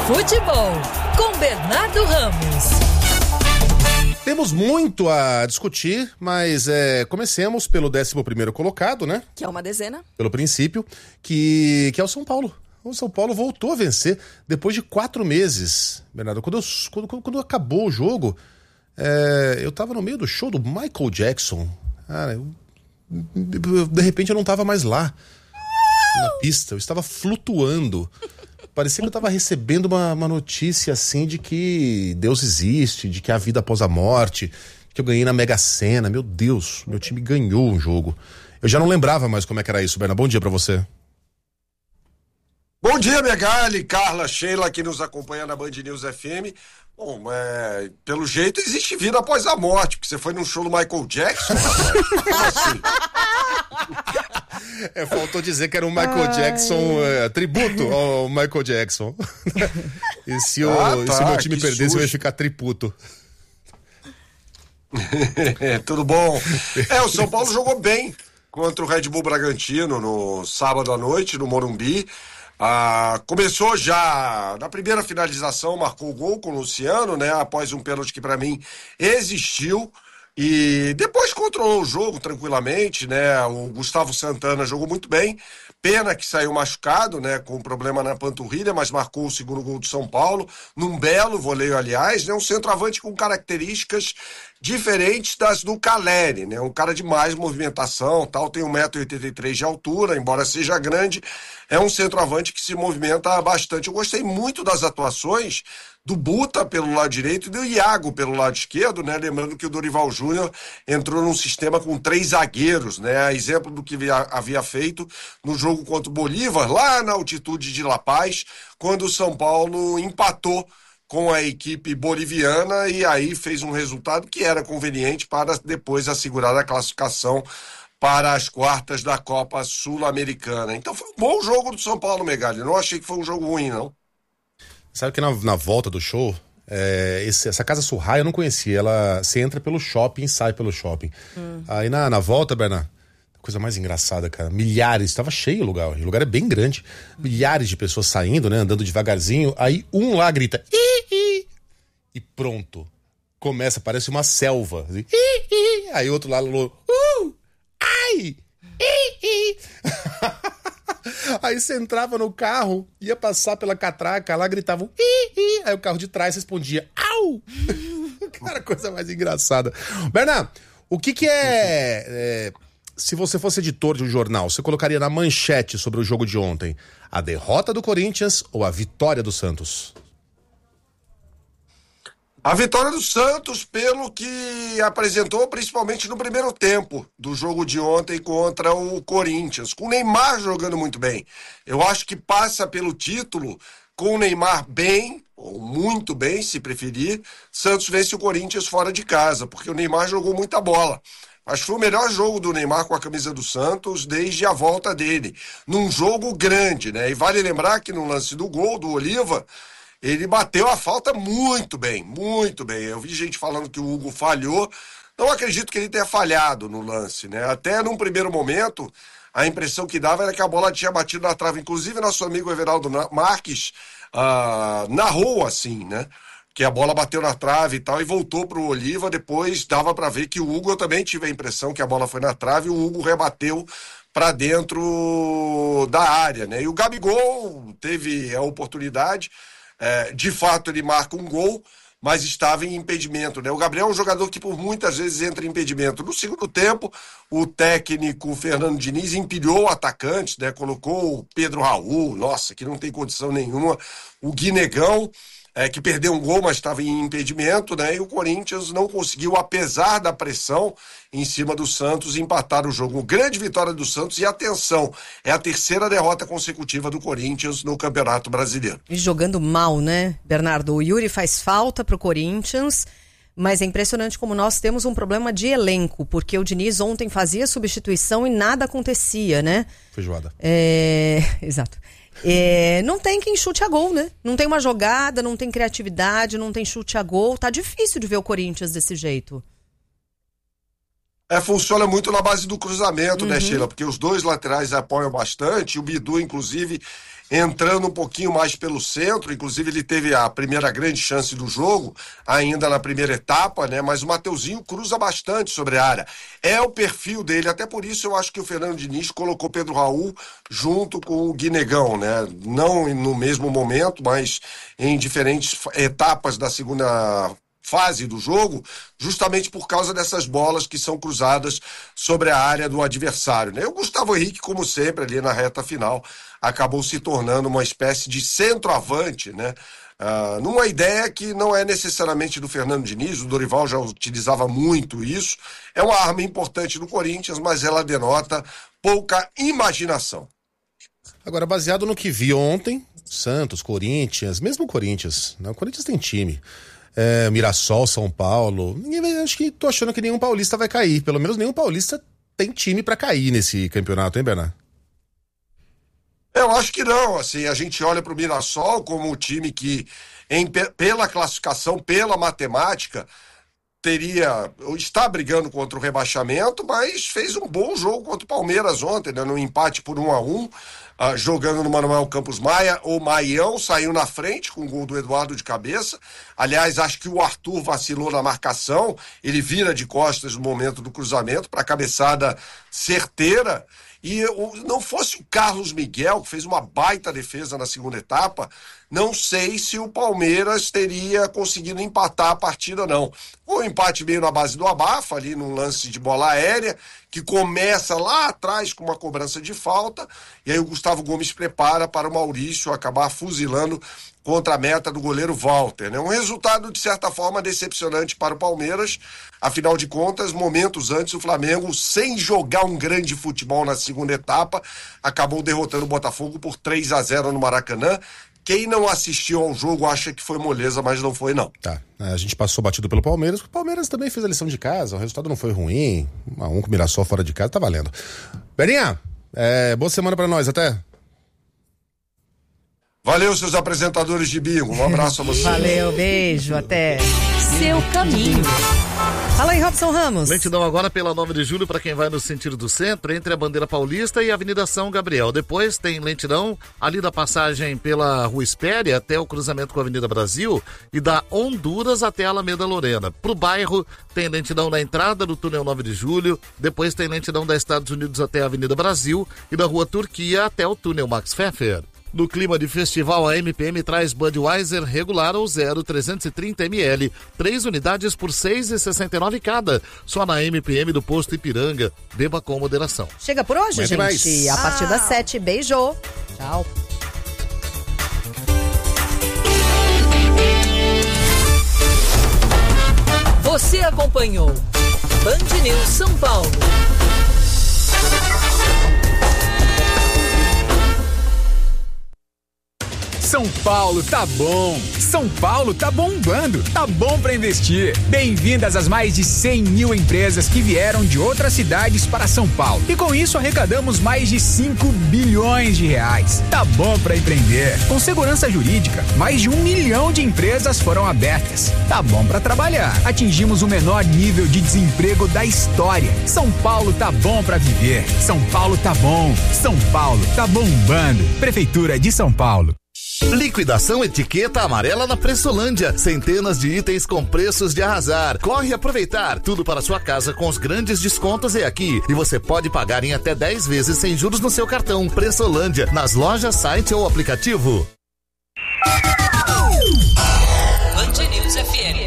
Futebol, com Bernardo Ramos. Temos muito a discutir, mas comecemos pelo 11º colocado, né? Que é uma dezena. Pelo princípio, que é o São Paulo. O São Paulo voltou a vencer depois de 4 meses. Bernardo, quando acabou o jogo, eu tava no meio do show do Michael Jackson. Cara, de repente eu não tava mais lá, na pista. Eu estava flutuando. Parecia que eu estava recebendo uma notícia assim de que Deus existe, de que há vida após a morte, que eu ganhei na Mega Sena. Meu Deus, meu time ganhou um jogo. Eu já não lembrava mais como é que era isso, Berna. Bom dia pra você. Bom dia, Megali, Carla, Sheila, que nos acompanha na Band News FM. Bom, pelo jeito existe vida após a morte, porque você foi num show do Michael Jackson, rapaz. Como assim? Faltou dizer que era um Michael Jackson, tributo ao Michael Jackson. E se o meu time perdesse, eu ia ficar tributo. Tudo bom? O São Paulo jogou bem contra o Red Bull Bragantino no sábado à noite, no Morumbi. Começou já na primeira finalização, marcou o gol com o Luciano, né? Após um pênalti que pra mim existiu. E depois controlou o jogo tranquilamente, né? O Gustavo Santana jogou muito bem. Pena que saiu machucado, né? Com um problema na panturrilha, mas marcou o segundo gol do São Paulo. Num belo voleio, aliás, né? Um centroavante com características diferentes das do Caleri, né? Um cara de mais movimentação, tal, tem 1,83 m de altura, embora seja grande, é um centroavante que se movimenta bastante. Eu gostei muito das atuações do Buta pelo lado direito e do Iago pelo lado esquerdo, né? Lembrando que o Dorival Júnior entrou num sistema com 3 zagueiros, né? Exemplo do que havia feito no jogo contra o Bolívar, lá na altitude de La Paz, quando o São Paulo empatou com a equipe boliviana e aí fez um resultado que era conveniente para depois assegurar a classificação para as quartas da Copa Sul-Americana. Então foi um bom jogo do São Paulo, Megali. Não achei que foi um jogo ruim, não. Sabe que na volta do show, essa Casa Surraia eu não conhecia. Você entra pelo shopping e sai pelo shopping. Aí na volta, Bernardo, coisa mais engraçada, cara. Milhares, estava cheio o lugar é bem grande. Milhares de pessoas saindo, né, andando devagarzinho. Aí um lá grita, ih! E pronto. Começa, parece uma selva. Assim, ih! Aí outro lá, ai! Ih! Aí você entrava no carro, ia passar pela catraca, lá gritavam, ih! Aí o carro de trás respondia, au! Cara, coisa mais engraçada. Bernardo, o que é... Se você fosse editor de um jornal, você colocaria na manchete sobre o jogo de ontem a derrota do Corinthians ou a vitória do Santos? A vitória do Santos, pelo que apresentou, principalmente no primeiro tempo do jogo de ontem contra o Corinthians, com o Neymar jogando muito bem. Eu acho que passa pelo título com o Neymar bem, ou muito bem, se preferir. Santos vence o Corinthians fora de casa, porque o Neymar jogou muita bola. Acho que foi o melhor jogo do Neymar com a camisa do Santos desde a volta dele, num jogo grande, né? E vale lembrar que no lance do gol do Oliva, ele bateu a falta muito bem, muito bem. Eu vi gente falando que o Hugo falhou, não acredito que ele tenha falhado no lance, né? Até num primeiro momento, a impressão que dava era que a bola tinha batido na trave. Inclusive, nosso amigo Everaldo Marques narrou assim, né? Que a bola bateu na trave e tal, e voltou pro Oliva. Depois dava para ver que o Hugo, eu também tive a impressão que a bola foi na trave, e o Hugo rebateu para dentro da área, né? E o Gabigol teve a oportunidade, de fato ele marca um gol, mas estava em impedimento, né? O Gabriel é um jogador que por muitas vezes entra em impedimento. No segundo tempo, o técnico Fernando Diniz empilhou atacantes, né? Colocou o Pedro Raul, nossa, que não tem condição nenhuma, o Guinegão, que perdeu um gol, mas estava em impedimento, né? E o Corinthians não conseguiu, apesar da pressão em cima do Santos, empatar o jogo. Grande vitória do Santos, e atenção, é a 3ª derrota consecutiva do Corinthians no Campeonato Brasileiro. E jogando mal, né, Bernardo? O Yuri faz falta pro Corinthians, mas é impressionante como nós temos um problema de elenco, porque o Diniz ontem fazia substituição e nada acontecia, né? Feijoada. Exato. Não tem quem chute a gol, né? Não tem uma jogada, não tem criatividade, não tem chute a gol. Tá difícil de ver o Corinthians desse jeito. Funciona muito na base do cruzamento, né, Sheila? Porque os dois laterais apoiam bastante, o Bidu, inclusive, entrando um pouquinho mais pelo centro, inclusive ele teve a primeira grande chance do jogo, ainda na primeira etapa, né? Mas o Mateuzinho cruza bastante sobre a área. É o perfil dele, até por isso eu acho que o Fernando Diniz colocou Pedro Raul junto com o Guinegão, né? Não no mesmo momento, mas em diferentes etapas da segunda fase do jogo, justamente por causa dessas bolas que são cruzadas sobre a área do adversário, né? O Gustavo Henrique, como sempre, ali na reta final, acabou se tornando uma espécie de centroavante, né? Numa ideia que não é necessariamente do Fernando Diniz, o Dorival já utilizava muito isso, é uma arma importante do Corinthians, mas ela denota pouca imaginação. Agora, baseado no que vi ontem, Santos, Corinthians, mesmo o Corinthians, né? O Corinthians tem time. Mirassol, São Paulo. Tô achando que nenhum paulista vai cair. Pelo menos nenhum paulista tem time pra cair nesse campeonato, hein, Bernardo? Eu acho que não. Assim, a gente olha pro Mirassol como o time que, pela classificação, pela matemática, está brigando contra o rebaixamento, mas fez um bom jogo contra o Palmeiras ontem, né? No empate por 1-1. Jogando no Manuel Campos Maia, o Maião saiu na frente com o gol do Eduardo de cabeça. Aliás, acho que o Arthur vacilou na marcação, ele vira de costas no momento do cruzamento para a cabeçada certeira. E não fosse o Carlos Miguel, que fez uma baita defesa na segunda etapa, não sei se o Palmeiras teria conseguido empatar a partida, não. O empate meio na base do abafa, ali num lance de bola aérea, que começa lá atrás com uma cobrança de falta, e aí o Gustavo Gomes prepara para o Maurício acabar fuzilando contra a meta do goleiro Walter, né? Um resultado, de certa forma, decepcionante para o Palmeiras. Afinal de contas, momentos antes, o Flamengo, sem jogar um grande futebol na segunda etapa, acabou derrotando o Botafogo por 3-0 no Maracanã. Quem não assistiu ao jogo acha que foi moleza, mas não foi, não. Tá, a gente passou batido pelo Palmeiras. O Palmeiras também fez a lição de casa, o resultado não foi ruim. 1-1 com o Mirassol fora de casa, tá valendo. Berinha, boa semana pra nós, até. Valeu, seus apresentadores de bingo. Um abraço a vocês. Valeu, beijo, até. Seu caminho. Fala aí, Robson Ramos. Lentidão agora pela 9 de julho para quem vai no sentido do centro, entre a Bandeira Paulista e a Avenida São Gabriel. Depois tem lentidão ali da passagem pela Rua Espéria até o cruzamento com a Avenida Brasil e da Honduras até a Alameda Lorena. Pro bairro tem lentidão na entrada do túnel 9 de julho, depois tem lentidão da Estados Unidos até a Avenida Brasil e da Rua Turquia até o túnel Max Pfeffer. No clima de festival, a MPM traz Budweiser regular ou 0,330 ml, 3 unidades por R$ 6,69 cada, só na MPM do Posto Ipiranga. Beba com moderação. Chega por hoje, gente. Mais. A partir das 7. Beijo. Tchau. Você acompanhou Band News São Paulo. São Paulo tá bom, São Paulo tá bombando, tá bom pra investir. Bem-vindas às mais de 100 mil empresas que vieram de outras cidades para São Paulo. E com isso arrecadamos mais de 5 bilhões de reais. Tá bom pra empreender. Com segurança jurídica, mais de 1 milhão de empresas foram abertas. Tá bom pra trabalhar. Atingimos o menor nível de desemprego da história. São Paulo tá bom pra viver. São Paulo tá bom. São Paulo tá bombando. Prefeitura de São Paulo. Liquidação etiqueta amarela na Pressolândia. Centenas de itens com preços de arrasar. Corre aproveitar. Tudo para sua casa com os grandes descontos é aqui. E você pode pagar em até 10 vezes sem juros no seu cartão. Pressolândia, nas lojas, site ou aplicativo. Band News FM.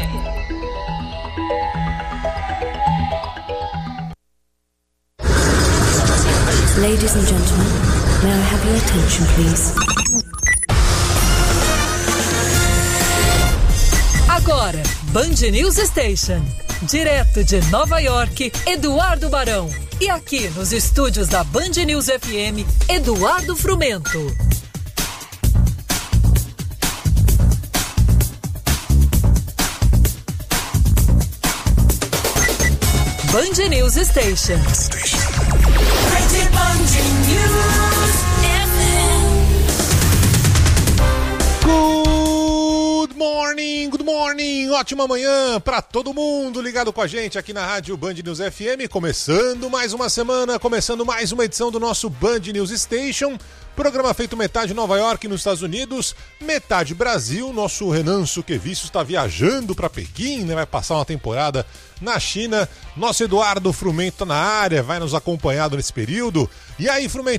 Ladies and gentlemen, may I have your attention, please? Agora, Band News Station. Direto de Nova York, Eduardo Barão. E aqui nos estúdios da Band News FM, Eduardo Frumento. Band News Station. Good morning, morning, ótima manhã para todo mundo ligado com a gente aqui na Rádio Band News FM, começando mais uma semana, começando mais uma edição do nosso Band News Station, programa feito metade Nova York nos Estados Unidos, metade Brasil. Nosso Renan Suquevicius está viajando para Pequim, né? Vai passar uma temporada na China. Nosso Eduardo Frumento tá na área, vai nos acompanhar nesse período. E aí, Frumento,